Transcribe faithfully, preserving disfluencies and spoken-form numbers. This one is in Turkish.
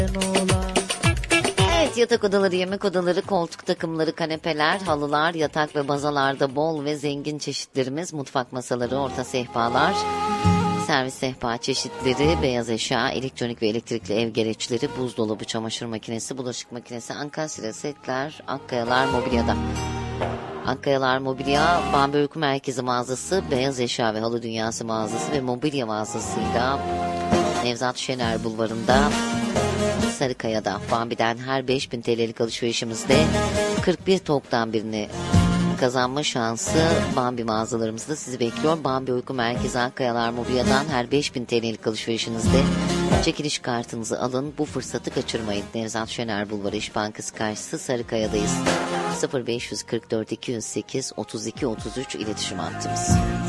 Evet, yatak odaları, yemek odaları, koltuk takımları, kanepeler, halılar, yatak ve bazalarda bol ve zengin çeşitlerimiz, mutfak masaları, orta sehpalar, servis sehpa çeşitleri, beyaz eşya, elektronik ve elektrikli ev gereçleri, buzdolabı, çamaşır makinesi, bulaşık makinesi, ankastre setler, Akkayalar Mobilya'da. Akkayalar Mobilya, Bambi Uyku Merkezi mağazası, beyaz eşya ve halı dünyası mağazası ve mobilya mağazasıyla Nevzat Şener Bulvarı'nda, Sarıkaya'da. Bambi'den her beş bin T L'lik alışverişimizde kırk bir toktan birini kazanma şansı Bambi mağazalarımızda sizi bekliyor. Bambi Uyku Merkezi Akkayalar Mobilya'dan her beş bin T L'lik alışverişinizde çekiliş kartınızı alın. Bu fırsatı kaçırmayın. Nevzat Şener Bulvarı İş Bankası karşısı, Sarıkaya'dayız. sıfır beş kırk dört iki yüz sekiz otuz iki otuz üç iletişim hattımız.